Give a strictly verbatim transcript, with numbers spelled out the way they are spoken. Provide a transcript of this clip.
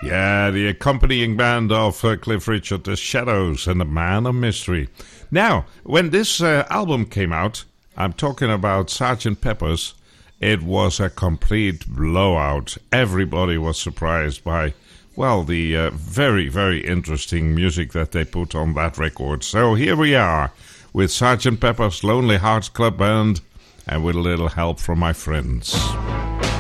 Yeah, the accompanying band of uh, Cliff Richard, The Shadows, and The Man of Mystery. Now, when this uh, album came out, I'm talking about Sergeant Pepper's, it was a complete blowout. Everybody was surprised by, well, the uh, very, very interesting music that they put on that record. So here we are with Sergeant Pepper's Lonely Hearts Club Band, and with a little help from my friends.